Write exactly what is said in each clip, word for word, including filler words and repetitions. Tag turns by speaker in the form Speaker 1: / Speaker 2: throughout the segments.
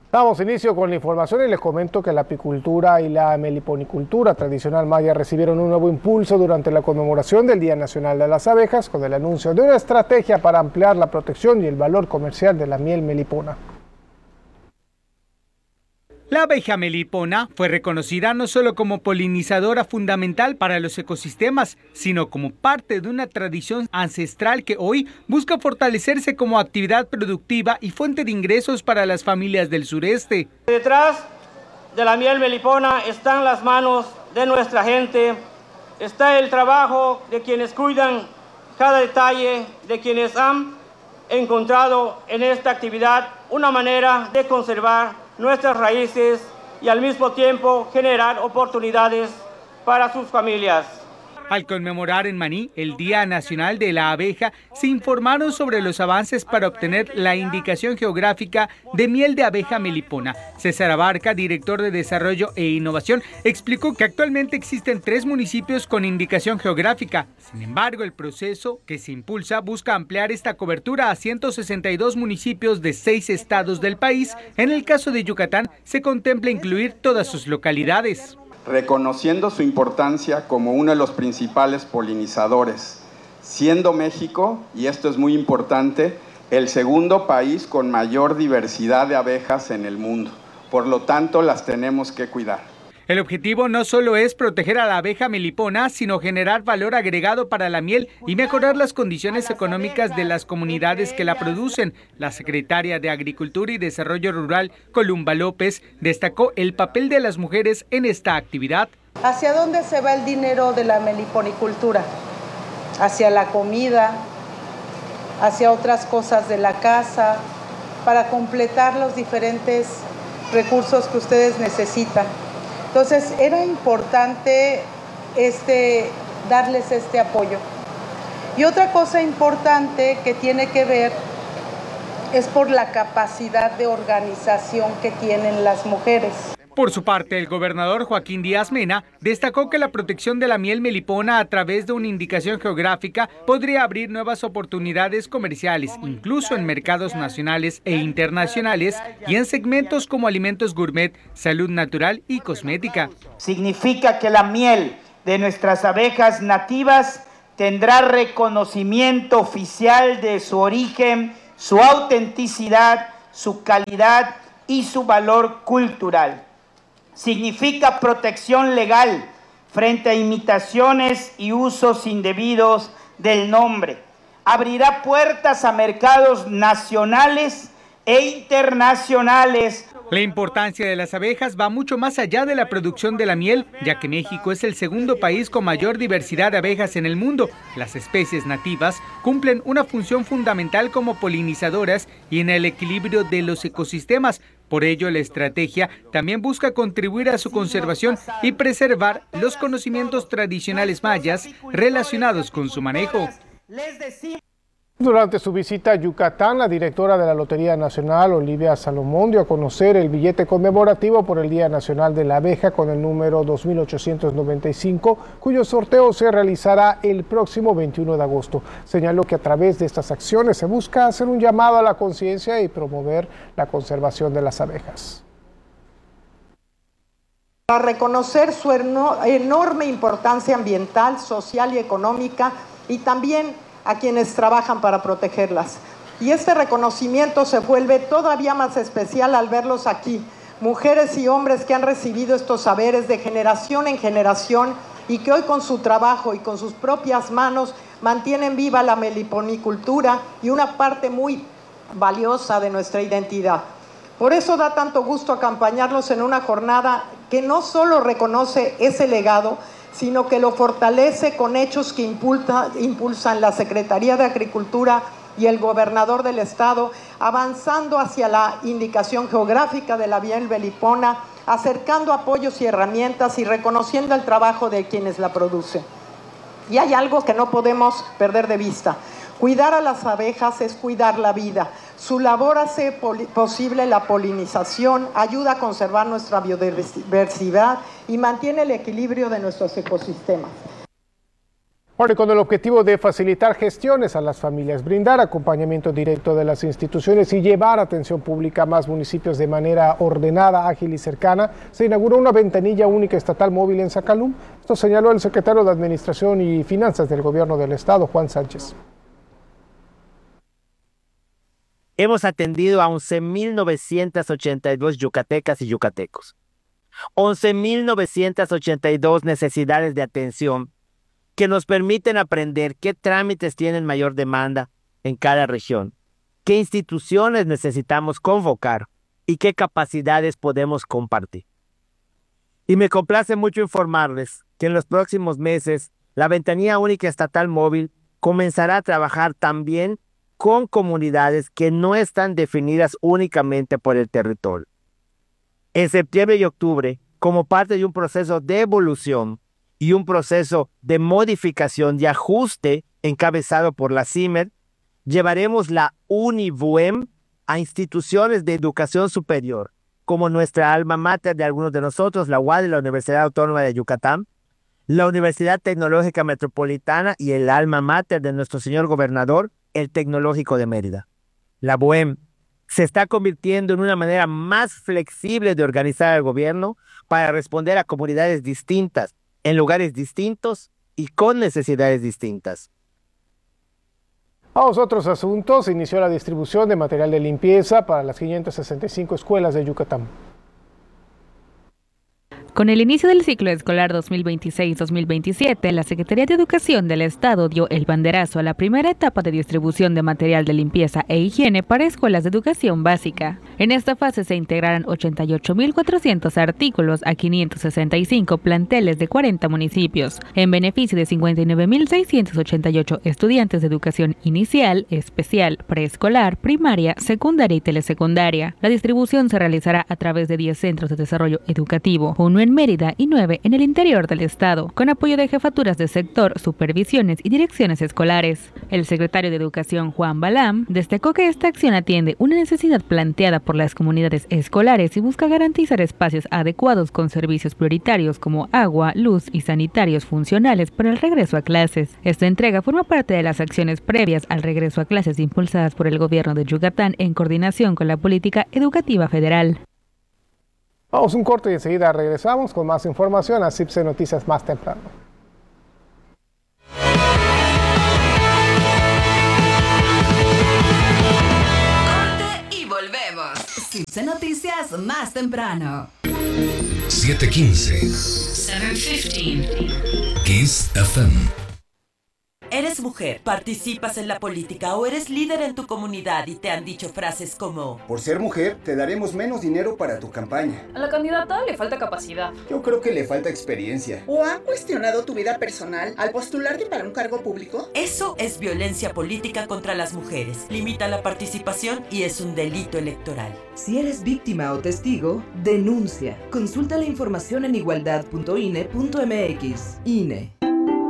Speaker 1: Damos inicio con la información y les comento que la apicultura y la meliponicultura tradicional maya recibieron un nuevo impulso durante la conmemoración del Día Nacional de las Abejas con el anuncio de una estrategia para ampliar la protección y el valor comercial de la miel melipona.
Speaker 2: La abeja melipona fue reconocida no solo como polinizadora fundamental para los ecosistemas, sino como parte de una tradición ancestral que hoy busca fortalecerse como actividad productiva y fuente de ingresos para las familias del sureste.
Speaker 3: Detrás de la miel melipona están las manos de nuestra gente, está el trabajo de quienes cuidan cada detalle, de quienes han encontrado en esta actividad una manera de conservar nuestras raíces y al mismo tiempo generar oportunidades para sus familias.
Speaker 2: Al conmemorar en Maní el Día Nacional de la Abeja, se informaron sobre los avances para obtener la indicación geográfica de miel de abeja melipona. César Abarca, director de Desarrollo e Innovación, explicó que actualmente existen tres municipios con indicación geográfica. Sin embargo, el proceso que se impulsa busca ampliar esta cobertura a ciento sesenta y dos municipios de seis estados del país. En el caso de Yucatán, se contempla incluir todas sus localidades.
Speaker 4: Reconociendo su importancia como uno de los principales polinizadores, siendo México, y esto es muy importante, el segundo país con mayor diversidad de abejas en el mundo. Por lo tanto, las tenemos que cuidar.
Speaker 2: El objetivo no solo es proteger a la abeja melipona, sino generar valor agregado para la miel y mejorar las condiciones económicas de las comunidades que la producen. La secretaria de Agricultura y Desarrollo Rural, Columba López, destacó el papel de las mujeres en esta actividad.
Speaker 5: ¿Hacia dónde se va el dinero de la meliponicultura? Hacia la comida, hacia otras cosas de la casa, para completar los diferentes recursos que ustedes necesitan. Entonces era importante este, darles este apoyo. Y otra cosa importante que tiene que ver es por la capacidad de organización que tienen las mujeres.
Speaker 2: Por su parte, el gobernador Joaquín Díaz Mena destacó que la protección de la miel melipona a través de una indicación geográfica podría abrir nuevas oportunidades comerciales, incluso en mercados nacionales e internacionales y en segmentos como alimentos gourmet, salud natural y cosmética.
Speaker 6: Significa que la miel de nuestras abejas nativas tendrá reconocimiento oficial de su origen, su autenticidad, su calidad y su valor cultural. Significa protección legal frente a imitaciones y usos indebidos del nombre. Abrirá puertas a mercados nacionales e internacionales.
Speaker 2: La importancia de las abejas va mucho más allá de la producción de la miel, ya que México es el segundo país con mayor diversidad de abejas en el mundo. Las especies nativas cumplen una función fundamental como polinizadoras y en el equilibrio de los ecosistemas. Por ello, la estrategia también busca contribuir a su conservación y preservar los conocimientos tradicionales mayas relacionados con su manejo.
Speaker 1: Durante su visita a Yucatán, la directora de la Lotería Nacional, Olivia Salomón, dio a conocer el billete conmemorativo por el Día Nacional de la Abeja con el número dos mil ochocientos noventa y cinco, cuyo sorteo se realizará el próximo veintiuno de agosto. Señaló que a través de estas acciones se busca hacer un llamado a la conciencia y promover la conservación de las abejas.
Speaker 5: Para reconocer su enorme importancia ambiental, social y económica, y también a quienes trabajan para protegerlas. Y este reconocimiento se vuelve todavía más especial al verlos aquí, mujeres y hombres que han recibido estos saberes de generación en generación y que hoy con su trabajo y con sus propias manos mantienen viva la meliponicultura y una parte muy valiosa de nuestra identidad. Por eso da tanto gusto acompañarlos en una jornada que no solo reconoce ese legado, sino que lo fortalece con hechos que impulsa, impulsan la Secretaría de Agricultura y el gobernador del estado, avanzando hacia la indicación geográfica de la miel melipona, acercando apoyos y herramientas y reconociendo el trabajo de quienes la producen. Y hay algo que no podemos perder de vista. Cuidar a las abejas es cuidar la vida. Su labor hace posible la polinización, ayuda a conservar nuestra biodiversidad y mantiene el equilibrio de nuestros ecosistemas.
Speaker 1: Ahora, con el objetivo de facilitar gestiones a las familias, brindar acompañamiento directo de las instituciones y llevar atención pública a más municipios de manera ordenada, ágil y cercana, se inauguró una ventanilla única estatal móvil en Sacalum. Esto señaló el secretario de Administración y Finanzas del Gobierno del Estado, Juan Sánchez.
Speaker 7: Hemos atendido a once mil novecientas ochenta y dos yucatecas y yucatecos. once mil novecientas ochenta y dos necesidades de atención que nos permiten aprender qué trámites tienen mayor demanda en cada región, qué instituciones necesitamos convocar y qué capacidades podemos compartir. Y me complace mucho informarles que en los próximos meses la Ventanilla Única Estatal Móvil comenzará a trabajar también con comunidades que no están definidas únicamente por el territorio. En septiembre y octubre, como parte de un proceso de evolución y un proceso de modificación y ajuste encabezado por la CIMER, llevaremos la UniVUEM a instituciones de educación superior, como nuestra alma mater de algunos de nosotros, la U A D y la Universidad Autónoma de Yucatán, la Universidad Tecnológica Metropolitana y el alma mater de nuestro señor gobernador, el Tecnológico de Mérida. La BUEM se está convirtiendo en una manera más flexible de organizar el gobierno para responder a comunidades distintas, en lugares distintos y con necesidades distintas.
Speaker 1: A otros asuntos, inició la distribución de material de limpieza para las quinientas sesenta y cinco escuelas de Yucatán.
Speaker 8: Con el inicio del ciclo escolar dos mil veintiséis dos mil veintisiete, la Secretaría de Educación del Estado dio el banderazo a la primera etapa de distribución de material de limpieza e higiene para escuelas de educación básica. En esta fase se integrarán ochenta y ocho mil cuatrocientos artículos a quinientos sesenta y cinco planteles de cuarenta municipios, en beneficio de cincuenta y nueve mil seiscientos ochenta y ocho estudiantes de educación inicial, especial, preescolar, primaria, secundaria y telesecundaria. La distribución se realizará a través de diez centros de desarrollo educativo, uno en Mérida y nueve en el interior del estado, con apoyo de jefaturas de sector, supervisiones y direcciones escolares. El secretario de Educación, Juan Balam, destacó que esta acción atiende una necesidad planteada por las comunidades escolares y busca garantizar espacios adecuados con servicios prioritarios como agua, luz y sanitarios funcionales para el regreso a clases. Esta entrega forma parte de las acciones previas al regreso a clases impulsadas por el gobierno de Yucatán en coordinación con la política educativa federal.
Speaker 1: Vamos un corte y enseguida regresamos con más información a C I P C Noticias más temprano.
Speaker 9: Corte y volvemos. C I P C Noticias más temprano.
Speaker 10: siete quince.
Speaker 9: siete quince.
Speaker 10: Kiss F M.
Speaker 11: Eres mujer, participas en la política o eres líder en tu comunidad y te han dicho frases como:
Speaker 12: por ser mujer, te daremos menos dinero para tu campaña.
Speaker 13: A la candidata le falta capacidad.
Speaker 12: Yo creo que le falta experiencia.
Speaker 14: ¿O han cuestionado tu vida personal al postularte para un cargo público?
Speaker 11: Eso es violencia política contra las mujeres. Limita la participación y es un delito electoral.
Speaker 15: Si eres víctima o testigo, denuncia. Consulta la información en igualdad punto I N E punto M X. I N E.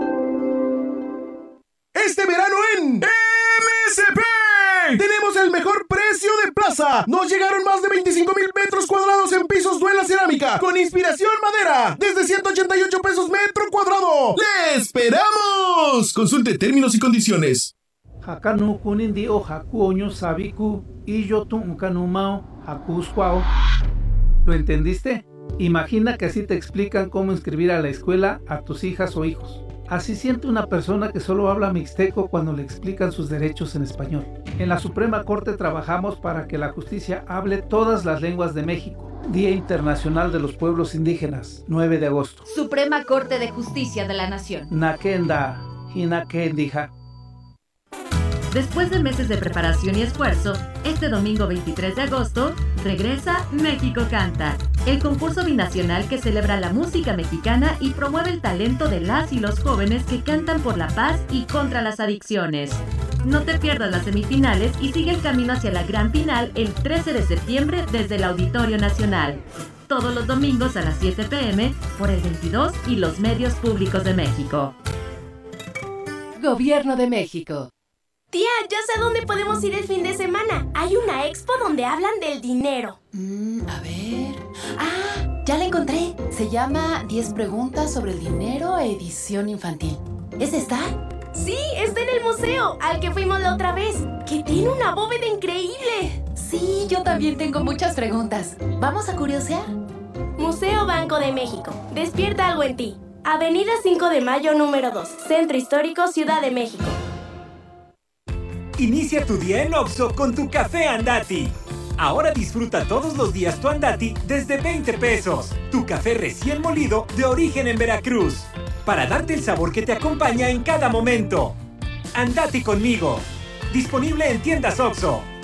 Speaker 16: Este verano en M S P tenemos el mejor precio de plaza. Nos llegaron más de veinticinco mil metros cuadrados en pisos duela cerámica con inspiración madera desde ciento ochenta y ocho pesos metro cuadrado. ¡Le esperamos! Consulte términos y condiciones.
Speaker 17: Hakanu kunindi o hakuoño sabiku y yo tunkanumao hakuskwao. ¿Lo entendiste? Imagina que así te explican cómo inscribir a la escuela a tus hijas o hijos. Así siente una persona que solo habla mixteco cuando le explican sus derechos en español. En la Suprema Corte trabajamos para que la justicia hable todas las lenguas de México. Día Internacional de los Pueblos Indígenas, nueve de agosto.
Speaker 18: Suprema Corte de Justicia de la Nación.
Speaker 17: Nakenda, Hinakendija.
Speaker 18: Después de meses de preparación y esfuerzo, este domingo veintitrés de agosto, regresa México Canta, el concurso binacional que celebra la música mexicana y promueve el talento de las y los jóvenes que cantan por la paz y contra las adicciones. No te pierdas las semifinales y sigue el camino hacia la gran final el trece de septiembre desde el Auditorio Nacional. Todos los domingos a las siete pe eme por el veintidós y los medios públicos de México.
Speaker 19: Gobierno de México.
Speaker 20: Tía, ya sé dónde podemos ir el fin de semana. Hay una expo donde hablan del dinero.
Speaker 19: Mm, a ver... ¡Ah! Ya la encontré. Se llama diez preguntas sobre el dinero, edición infantil. ¿Es esta?
Speaker 20: Sí, está en el museo, al que fuimos la otra vez, que tiene una bóveda increíble.
Speaker 19: Sí, yo también tengo muchas preguntas. ¿Vamos a curiosear?
Speaker 20: Museo Banco de México. Despierta algo en ti. Avenida cinco de Mayo, número dos. Centro Histórico, Ciudad de México.
Speaker 21: Inicia tu día en Oxxo con tu café Andati. Ahora disfruta todos los días tu Andati desde veinte pesos. Tu café recién molido de origen en Veracruz. Para darte el sabor que te acompaña en cada momento. Andati conmigo. Disponible en tiendas Oxxo.